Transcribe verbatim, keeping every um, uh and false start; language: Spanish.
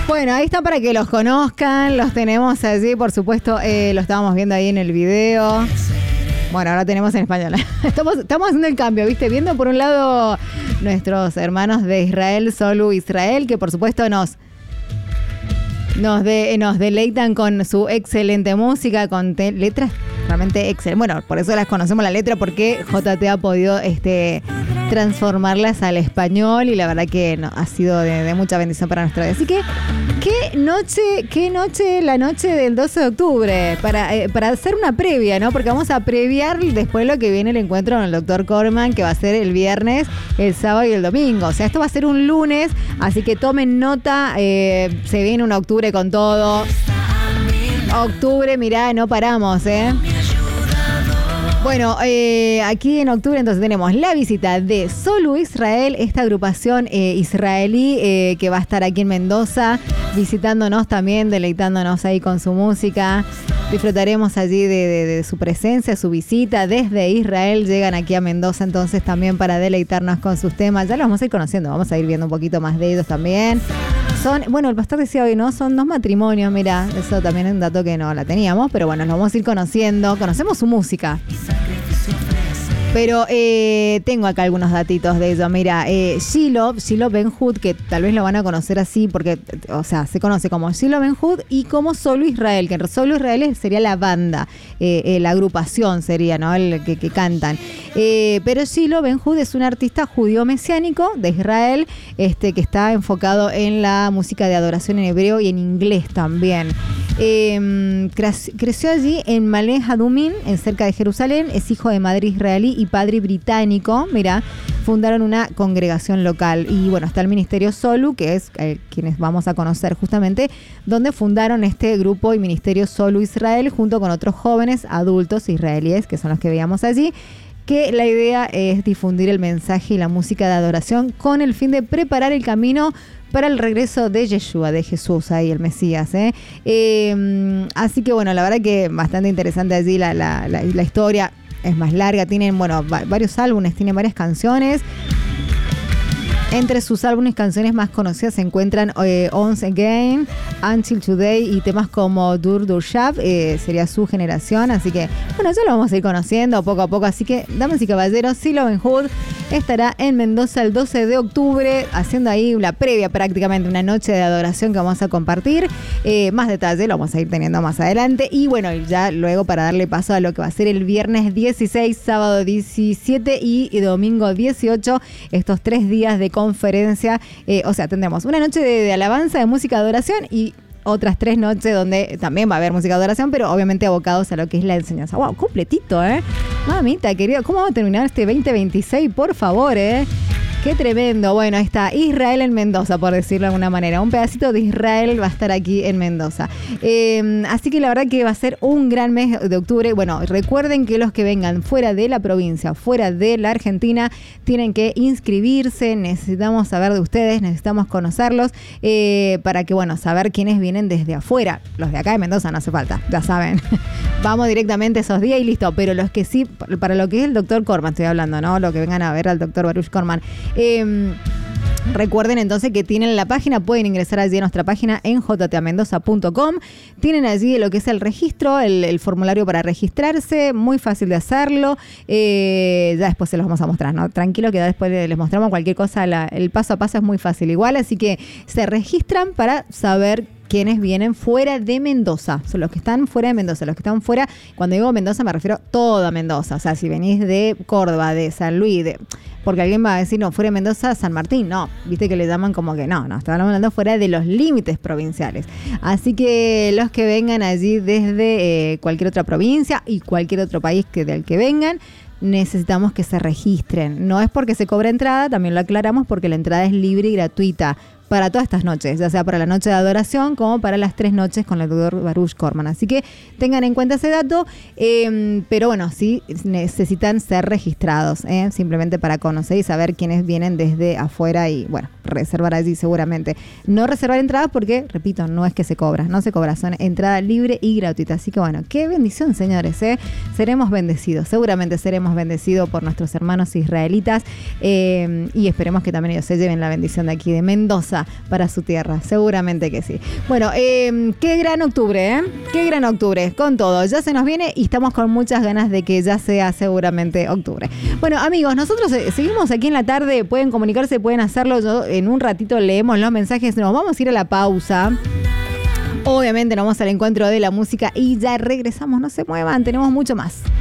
Bueno, ahí está para que los conozcan, los tenemos allí, por supuesto, eh, lo estábamos viendo ahí en el video. Bueno, ahora tenemos en español. Estamos, estamos haciendo el cambio, ¿viste? Viendo por un lado nuestros hermanos de Israel, Solu Israel, que por supuesto nos, nos, de, nos deleitan con su excelente música, con te, letras realmente excelentes. Bueno, por eso las conocemos la letra, porque J T ha podido este, transformarlas al español y la verdad que no, ha sido de, de mucha bendición para nuestra vida. Así que, qué noche, qué noche, la noche del doce de octubre, para, eh, para hacer una previa, ¿no? Porque vamos a previar después lo que viene el encuentro con el doctor Corman, que va a ser el viernes, el sábado y el domingo. O sea, esto va a ser un lunes, así que tomen nota, eh, se viene un octubre con todo. Octubre, mirá, no paramos, ¿eh? Bueno, eh, aquí en octubre entonces tenemos la visita de Solu Israel, esta agrupación eh, israelí eh, que va a estar aquí en Mendoza, visitándonos también, deleitándonos ahí con su música. Disfrutaremos allí de, de, de su presencia, su visita desde Israel. Llegan aquí a Mendoza entonces también para deleitarnos con sus temas. Ya los vamos a ir conociendo, vamos a ir viendo un poquito más de ellos también. Son, bueno, el pastor decía hoy, ¿no? Son dos matrimonios, mira, eso también es un dato que no la teníamos, pero bueno, los vamos a ir conociendo, conocemos su música. Pero eh, tengo acá algunos datitos de ellos. Mira, eh, Shiloh, Shiloh Ben Hud, que tal vez lo van a conocer así porque, o sea, se conoce como Shiloh Ben Hud y como Solu Israel, que Solu Israel sería la banda, eh, eh, la agrupación sería, ¿no? El que, que cantan. Eh, pero Shiloh Ben Hud es un artista judío mesiánico de Israel, este, que está enfocado en la música de adoración en hebreo y en inglés también. Eh, creció allí en Malé Hadumim, en cerca de Jerusalén. Es hijo de madre israelí y padre británico. Mira, fundaron una congregación local. Y bueno, está el Ministerio Solu, que es eh, quienes vamos a conocer justamente, donde fundaron este grupo y Ministerio Solu Israel, junto con otros jóvenes adultos israelíes, que son los que veíamos allí, que la idea es difundir el mensaje y la música de adoración con el fin de preparar el camino para el regreso de Yeshua, de Jesús, ahí el Mesías. ¿eh? Eh, así que bueno, la verdad que bastante interesante allí la, la, la, la historia. Es más larga, tienen bueno va, varios álbumes, tienen varias canciones. Entre sus álbumes y canciones más conocidas se encuentran eh, Once Again, Until Today y temas como Dur Dur Shab, eh, sería su generación. Así que, bueno, ya lo vamos a ir conociendo poco a poco. Así que, damas y caballeros, Shiloh Ben Hud estará en Mendoza el doce de octubre, haciendo ahí la previa prácticamente, una noche de adoración que vamos a compartir. Eh, más detalle lo vamos a ir teniendo más adelante. Y bueno, ya luego para darle paso a lo que va a ser el viernes dieciséis, sábado diecisiete y, y domingo dieciocho, estos tres días de conferencia, eh, o sea, tendremos una noche de, de alabanza, de música de adoración y otras tres noches donde también va a haber música de adoración, pero obviamente abocados a lo que es la enseñanza. ¡Wow! Completito, ¿eh? Mamita querida, ¿cómo vamos a terminar este veinte veintiséis? Por favor, ¿eh? ¡Qué tremendo! Bueno, ahí está Israel en Mendoza, por decirlo de alguna manera. Un pedacito de Israel va a estar aquí en Mendoza. Eh, así que la verdad que va a ser un gran mes de octubre. Bueno, recuerden que los que vengan fuera de la provincia, fuera de la Argentina, tienen que inscribirse. Necesitamos saber de ustedes, necesitamos conocerlos, eh, para que, bueno, saber quiénes vienen desde afuera. Los de acá de Mendoza no hace falta, ya saben. Vamos directamente esos días y listo. Pero los que sí, para lo que es el doctor Corman, estoy hablando, ¿no? Lo que vengan a ver al doctor Baruch Corman. Eh, recuerden entonces que tienen la página, pueden ingresar allí a nuestra página en j t a mendoza punto com. Tienen allí lo que es el registro, el, el formulario para registrarse, muy fácil de hacerlo. Eh, ya después se los vamos a mostrar, ¿no? Tranquilo que ya después les mostramos cualquier cosa, la, el paso a paso es muy fácil igual, así que se registran para saber quienes vienen fuera de Mendoza. Son los que están fuera de Mendoza. Los que están fuera, cuando digo Mendoza me refiero a toda Mendoza. O sea, si venís de Córdoba, de San Luis, de, porque alguien va a decir, no, fuera de Mendoza, San Martín. No, viste que le llaman como que no, no, estamos hablando fuera de los límites provinciales. Así que los que vengan allí desde eh, cualquier otra provincia y cualquier otro país que del que vengan, necesitamos que se registren. No es porque se cobra entrada, también lo aclaramos, porque la entrada es libre y gratuita para todas estas noches, ya sea para la noche de adoración como para las tres noches con el doctor Baruch Corman. Así que tengan en cuenta ese dato, eh, pero bueno, sí necesitan ser registrados, eh, simplemente para conocer y saber quiénes vienen desde afuera y, bueno, reservar allí seguramente. No reservar entradas porque, repito, no es que se cobra, no se cobra, son entrada libre y gratuita. Así que bueno, qué bendición, señores, eh. Seremos bendecidos, seguramente seremos bendecidos por nuestros hermanos israelitas, eh, y esperemos que también ellos se lleven la bendición de aquí de Mendoza. hermosa para su tierra, seguramente que sí. Bueno, eh, qué gran octubre, ¿eh? Qué gran octubre, con todo. Ya se nos viene y estamos con muchas ganas de que ya sea seguramente octubre. Bueno, amigos, nosotros seguimos aquí en la tarde, pueden comunicarse, pueden hacerlo. Yo en un ratito leemos los mensajes, nos vamos a ir a la pausa. Obviamente nos vamos al encuentro de la música y ya regresamos, no se muevan, tenemos mucho más.